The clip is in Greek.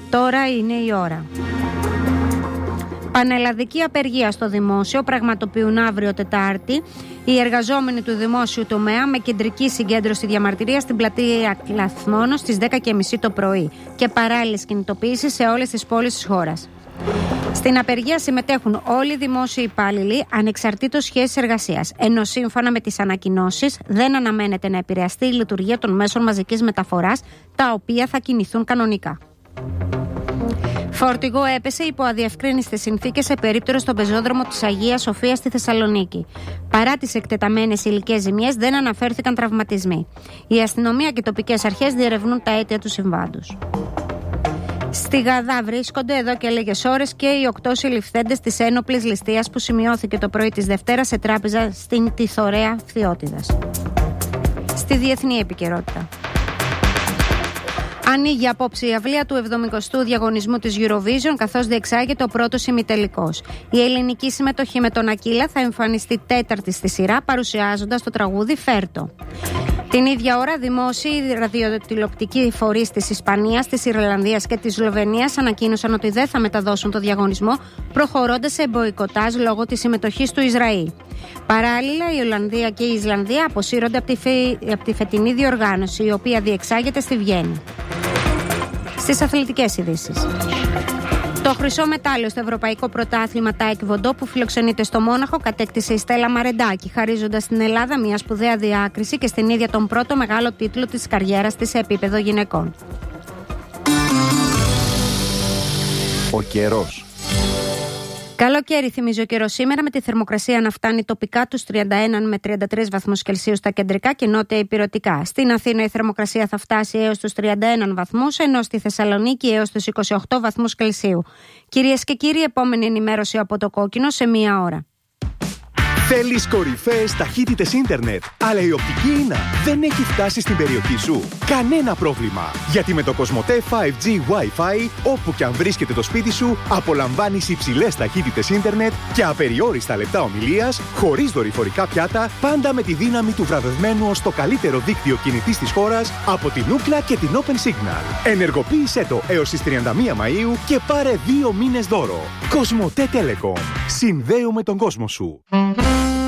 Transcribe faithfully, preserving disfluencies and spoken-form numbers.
Τώρα είναι η ώρα. Πανελλαδική απεργία στο δημόσιο πραγματοποιούν αύριο Τετάρτη οι εργαζόμενοι του δημόσιου τομέα με κεντρική συγκέντρωση διαμαρτυρίας στην πλατεία Κλαθμόνος στις δέκα και μισή το πρωί και παράλληλες κινητοποιήσεις σε όλες τις πόλεις της χώρας. Στην απεργία συμμετέχουν όλοι οι δημόσιοι υπάλληλοι ανεξαρτήτως σχέσης εργασίας, ενώ σύμφωνα με τις ανακοινώσεις δεν αναμένεται να επηρεαστεί η λειτουργία των μέσων μαζικής μεταφοράς, τα οποία θα κινηθούν κανονικά. Φορτηγό έπεσε υπό αδιευκρίνιστες συνθήκες σε περίπτερο στον πεζόδρομο της Αγίας Σοφίας στη Θεσσαλονίκη. Παρά τις εκτεταμένες υλικές ζημιές, δεν αναφέρθηκαν τραυματισμοί. Η αστυνομία και οι τοπικές αρχές διερευνούν τα αίτια του συμβάντος. Στη Γαδά βρίσκονται εδώ και λίγες ώρες και οι οκτώ συλληφθέντες της ένοπλης ληστείας που σημειώθηκε το πρωί της Δευτέρας σε τράπεζα στην Τιθωρέα Φθιώτιδας. Στη διεθνή επικαιρότητα. Ανοίγει απόψε η αυλία του εβδομηκοστού διαγωνισμού της Eurovision, καθώς διεξάγεται ο πρώτος ημιτελικός. Η ελληνική συμμετοχή με τον Ακύλα θα εμφανιστεί τέταρτη στη σειρά, παρουσιάζοντας το τραγούδι Φέρτο. Την ίδια ώρα, δημόσιοι ραδιοτηλεοπτικοί φορείς της Ισπανίας, της Ιρλανδίας και της Σλοβενίας ανακοίνωσαν ότι δεν θα μεταδώσουν το διαγωνισμό, προχωρώντας σε μποϊκοτάζ λόγω της συμμετοχής του Ισραήλ. Παράλληλα, η Ολλανδία και η Ισλανδία αποσύρονται από τη, φε... από τη φετινή διοργάνωση, η οποία διεξάγεται στη Βιέννη. Στις αθλητικές ειδήσεις. Το χρυσό μετάλλιο στο Ευρωπαϊκό Πρωτάθλημα Τάικβοντο που φιλοξενείται στο Μόναχο κατέκτησε η Στέλλα Μαρεντάκη, χαρίζοντας στην Ελλάδα μια σπουδαία διάκριση και στην ίδια τον πρώτο μεγάλο τίτλο της καριέρας της σε επίπεδο γυναικών. Ο καιρός. Καλοκαίρι θυμίζει ο καιρός σήμερα, με τη θερμοκρασία να φτάνει τοπικά τους τριάντα ένα με τριάντα τρεις βαθμούς Κελσίου στα κεντρικά και νότια ηπειρωτικά. Στην Αθήνα η θερμοκρασία θα φτάσει έως τους τριάντα ένα βαθμούς, ενώ στη Θεσσαλονίκη έως τους είκοσι οκτώ βαθμούς Κελσίου. Κυρίες και κύριοι, επόμενη ενημέρωση από το Κόκκινο σε μία ώρα. Θέλεις κορυφαίες ταχύτητες ίντερνετ, αλλά η οπτική ίνα δεν έχει φτάσει στην περιοχή σου? Κανένα πρόβλημα, γιατί με το Κοσμοτέ φάιβ τζι Wi-Fi, όπου και αν βρίσκεται το σπίτι σου, απολαμβάνεις υψηλές ταχύτητες ίντερνετ και απεριόριστα λεπτά ομιλίας, χωρίς δορυφορικά πιάτα, πάντα με τη δύναμη του βραβευμένου ως το καλύτερο δίκτυο κινητής της χώρας από την Ookla και την Open Signal. Ενεργοποίησέ το έως τις τριάντα μία Μαΐου και πάρε δύο μήνες δώρο. Κοσμοτέ Telecom. Συνδέουμε τον κόσμο σου.